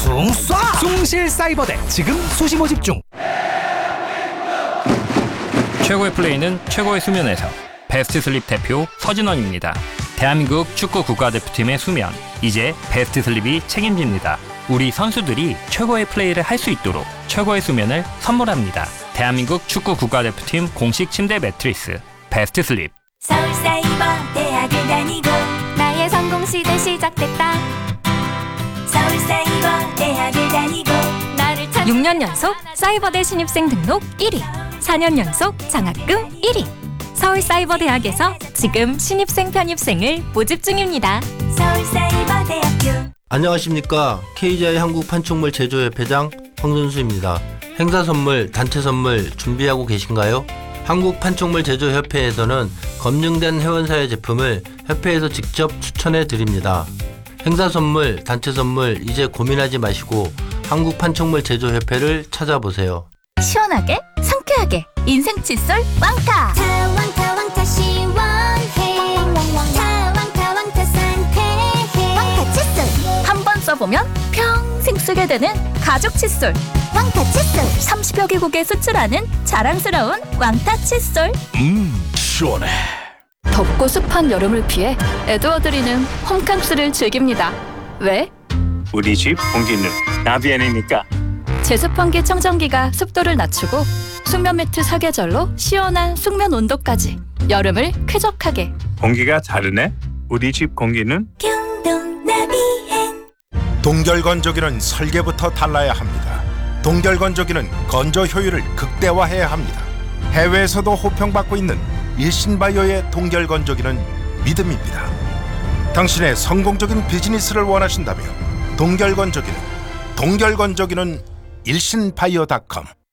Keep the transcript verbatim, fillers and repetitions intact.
숭 쏴! 숭실 사이버대 지금 수시 모집 중. 최고의 플레이는 최고의 수면에서. 베스트 슬립 대표 서진원입니다. 대한민국 축구 국가대표팀의 수면, 이제 베스트 슬립이 책임집니다. 우리 선수들이 최고의 플레이를 할 수 있도록 최고의 수면을 선물합니다. 대한민국 축구 국가대표팀 공식 침대 매트리스 베스트 슬립. 서울사이버 대학을 다니고 나의 성공 시대 시작됐다. 서울사이버 대학을 다니고 나를 찾... 육 년 연속 사이버대 신입생 등록 일 위, 사 년 연속 장학금 일 위. 서울사이버대학에서 지금 신입생 편입생을 모집 중입니다. 서울사이버대학교. 안녕하십니까. 케이지아이 한국판촉물 제조협회장 황선수입니다. 행사 선물, 단체 선물 준비하고 계신가요? 한국판촉물 제조협회에서는 검증된 회원사의 제품을 협회에서 직접 추천해 드립니다. 행사 선물, 단체 선물 이제 고민하지 마시고 한국판촉물 제조협회를 찾아보세요. 시원하게, 상쾌하게 인생 칫솔 왕타. 다 왕타 왕타 시원해. 다 왕타 왕타 상쾌해. 왕타 칫솔. 한 번 써보면 평생 쓰게 되는 가죽 칫솔. 왕타 칫솔. 삼십여 개국에 수출하는 자랑스러운 왕타 칫솔. 음 시원해. 덥고 습한 여름을 피해 에드워드리는 홈캉스를 즐깁니다. 왜? 우리 집 공기는 나비엔이니까. 제습환기 청정기가 습도를 낮추고 숙면 매트 사계절로 시원한 숙면 온도까지 여름을 쾌적하게. 공기가 다르네. 우리 집 공기는 경동 나비엔. 동결건조기는 설계부터 달라야 합니다. 동결건조기는 건조 효율을 극대화해야 합니다. 해외에서도 호평받고 있는 일신바이오의 동결건조기는 믿음입니다. 당신의 성공적인 비즈니스를 원하신다면 동결건조기는 동결건조기는 일신바이오 닷컴